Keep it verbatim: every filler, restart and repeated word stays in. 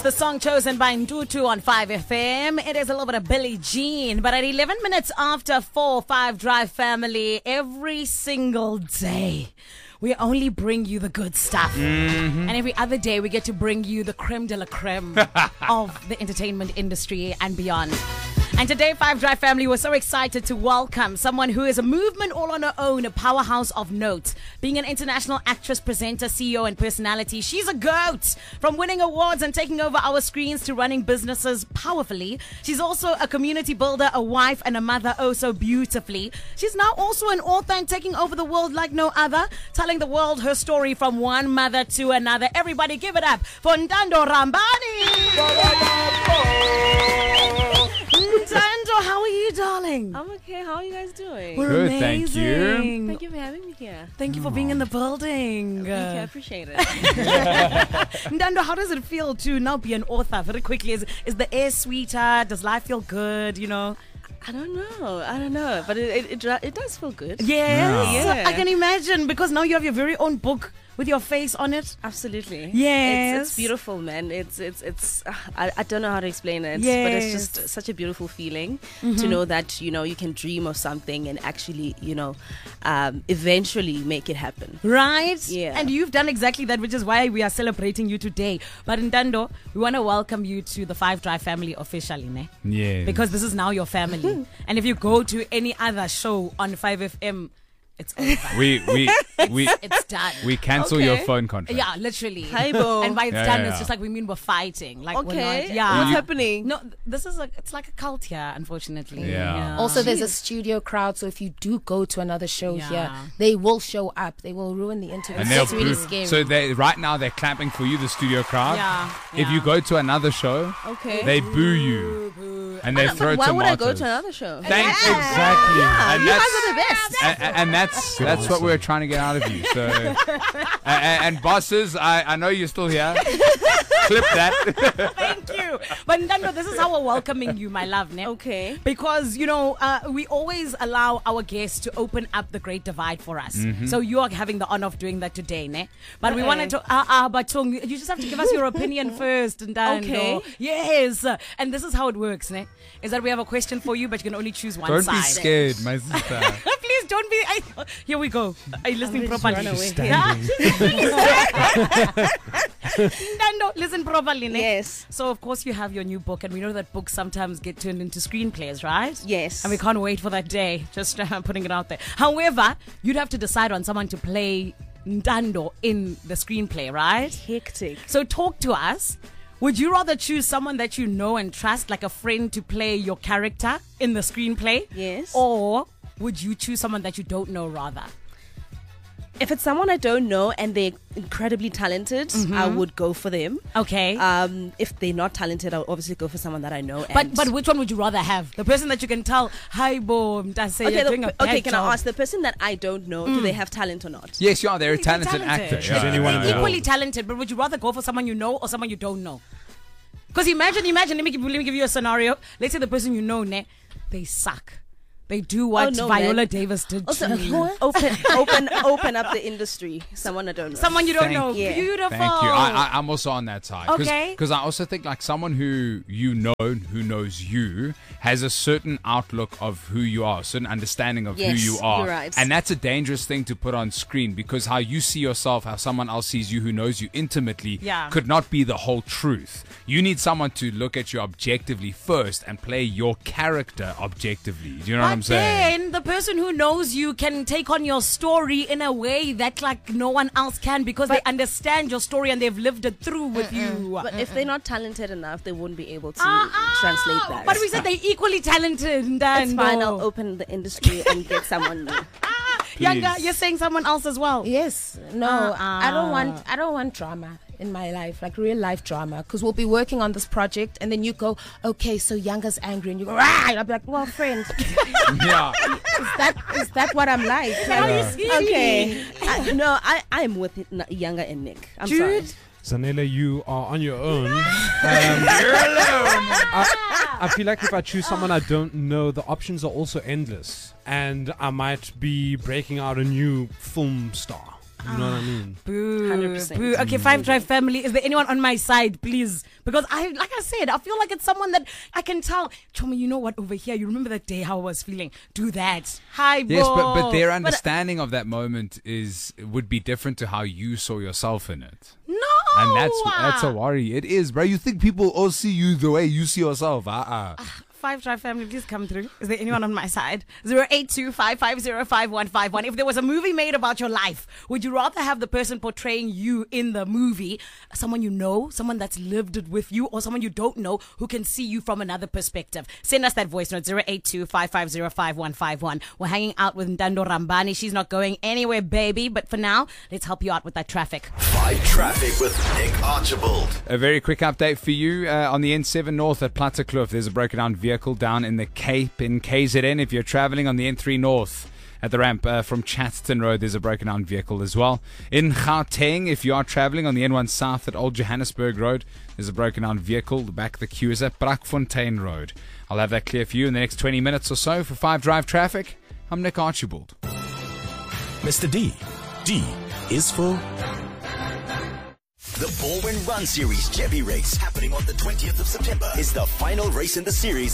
the song chosen by Ntutu on five F M. It is a little bit of Billie Jean, but at eleven minutes after four, five Drive family, every single day, we only bring you the good stuff. Mm-hmm. And every other day, we get to bring you the creme de la creme of the entertainment industry and beyond. And today, five Drive family, we're so excited to welcome someone who is a movement all on her own, a powerhouse of note. Being an international actress, presenter, C E O, and personality, she's a goat. From winning awards and taking over our screens to running businesses powerfully, she's also a community builder, a wife, and a mother oh so beautifully. She's now also an author and taking over the world like no other, telling the world her story from one mother to another. Everybody give it up for Ntando Rambani. Ntando, how are you, darling? I'm okay. How are you guys doing? We're Good, amazing. thank you. Thank you for having me here. Thank you for being in the building. Thank you. I appreciate it. Ntando, how does it feel to now be an author? Very quickly, is is the air sweeter? Does life feel good? You know. I don't know. I don't know. But it it, it, it does feel good. Yes, Yeah. I can imagine, because now you have your very own book with your face on it. Absolutely. Yes. It's, it's beautiful, man. It's it's it's. Uh, I, I don't know how to explain it, Yes. but it's just such a beautiful feeling to know that you know you can dream of something and actually you know um, eventually make it happen. Right? Yeah. And you've done exactly that, which is why we are celebrating you today. But Ntando, we want to welcome you to the Five Drive family officially, ne? Yeah. Because this is now your family. And if you go to any other show on five F M, it's over. we we we It's done. we cancel Okay. your phone contract. Yeah, literally. Hi, Bo. And by it's Yeah, done, yeah, it's yeah. just like we mean we're fighting. Like we're Okay. not. Yeah. What's You- happening? No, th- this is a, it's like a cult here, unfortunately. Yeah. Also, there's a studio crowd, so if you do go to another show Yeah. here, they will show up. They will ruin the interview. And they'll It's really boo- scary. So they right now they're clapping for you, the studio crowd. Yeah. If you yeah. go to another show, Okay. they boo you and they But throw why tomatoes. would I go to another show? Thank exactly. And you that's, guys are the best. and, and- and that's that's what we're trying to get out of you. So, and, and bosses, I, I know you're still here. Clip that. Thank you. But Ntando, this is how we're welcoming you, my love, ne? Okay. Because, you know, uh, we always allow our guests to open up the great divide for us. Mm-hmm. So you are having the honor of doing that today, ne? But we Okay. wanted to, uh, uh, but Tung, you just have to give us your opinion first, Ntando. Okay. Yes. And this is how it works, ne? Is that we have a question for you, but you can only choose one Don't side. be scared, my sister. Please don't be. I, here we go. Are you listening ready to properly? run away. Ntando, listen properly, ne? Yes. So, of course, you have your new book, and we know that books sometimes get turned into screenplays, right? Yes. And we can't wait for that day. Just uh, putting it out there. However, you'd have to decide on someone to play Ntando in the screenplay, right? Hectic. So, talk to us. Would you rather choose someone that you know and trust, like a friend, to play your character in the screenplay? Yes. Or would you choose someone that you don't know, rather? If it's someone I don't know and they're incredibly talented, I would go for them. Okay. Um, if they're not talented, I'll obviously go for someone that I know. but and but which one would you rather have? The person that you can tell, hi, Bo, Mtase, okay, you're the- doing a okay. bad Can job. I ask the person that I don't know? Do they have talent or not? Yes, you are. They're a They're talented, talented. actor. Choose Yeah, anyone yeah, in the yeah. Equally talented, but would you rather go for someone you know or someone you don't know? Because imagine, imagine, let me, give, let me give you a scenario. Let's say the person you know, ne, they suck. They do what Oh, no, Viola man. Davis did Also, to you. open, open, open up the industry. Someone I don't know. Someone you don't Thank know. you. Beautiful. Thank you. I, I, I'm also on that side. Okay. Because I also think like someone who you know, who knows you, has a certain outlook of who you are, a certain understanding of Yes, who you are. you're right. And that's a dangerous thing to put on screen, because how you see yourself, how someone else sees you who knows you intimately, Yeah. could not be the whole truth. You need someone to look at you objectively first and play your character objectively. Do you know what I'm But saying? then the person who knows you can take on your story in a way that like no one else can, because they understand your story and they've lived it through with you. But if they're not talented enough, they wouldn't be able to Ah, translate that. But we said they're equally talented. That's Ntando. fine. I'll open the industry and get someone new. Younger, Please. you're saying someone else as well. Yes, no, Uh-uh. I don't want. I don't want drama in my life, like real life drama, because we'll be working on this project, and then you go, okay, so Younger's angry, and you go, right? I'll be like, well, friend, Yeah. is that is that what I'm like? Are you Like, serious? Okay. I, no, I, I'm with it, n- Younger and Nick. I'm Jude? sorry. Zanele, you are on your own. Um, I, I feel like if I choose someone I don't know, the options are also endless. And I might be breaking out a new film star. You know what I mean? Boo. one hundred percent. Boo. Okay, Five Drive family. Is there anyone on my side, please? Because I, like I said, I feel like it's someone that I can tell. Choma, you know what? Over here, you remember that day how I was feeling? Do that. Hi, bro. Yes, but, but their understanding of that moment is would be different to how you saw yourself in it. No. And that's that's a worry. It is, bro. You think people all see you the way you see yourself? Uh-uh. Five Drive family, please come through. Is there anyone on my side? zero eight two, five five zero, five one five one. If there was a movie made about your life, would you rather have the person portraying you in the movie, someone you know, someone that's lived it with you, or someone you don't know who can see you from another perspective? Send us that voice note, zero eight two, five five zero, five one five one. We're hanging out with Ndando Rambani. She's not going anywhere, baby. But for now, let's help you out with that traffic. Five Traffic with Nick Archibald. A very quick update for you uh, on the N seven North at Plattekloof. There's a broken down vehicle down in the Cape in K Z N. If you're traveling on the N three North at the ramp uh, from Chatston Road, there's a broken down vehicle as well. In Gauteng, if you are traveling on the N one South at Old Johannesburg Road, there's a broken down vehicle. The back of the queue is at Brakfontein Road. I'll have that clear for you in the next twenty minutes or so. For Five Drive Traffic, I'm Nick Archibald. Mister D. D is for... The Baldwin Run Series Jeppy Race, happening on the twentieth of September, is the final race in the series